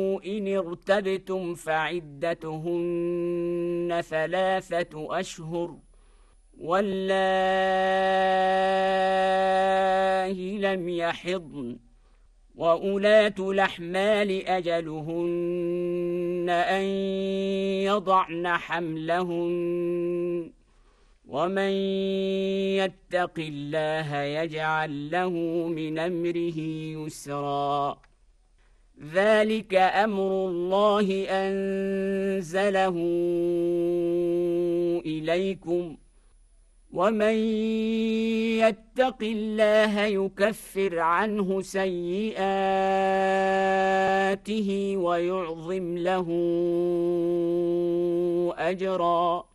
إن ارتبتم فعدتهن 3 أشهر واللائي لم يحضن وأولاة الأحمال أجلهن أن يضعن حملهن ومن يتق الله يجعل له من أمره يسرا ذلك أمر الله أنزله إليكم ومن يتق الله يكفر عنه سيئاته ويعظم له أجرا